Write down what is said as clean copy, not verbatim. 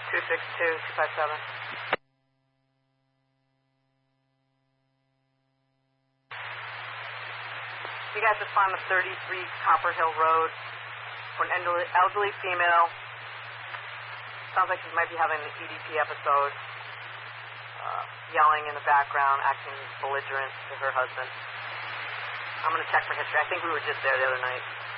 262-257. You guys just find the 33 Copper Hill Road for an elderly female. Sounds like she might be having an EDP episode. Yelling in the background, acting belligerent to her husband. I'm going to check for history. I think we were just there the other night.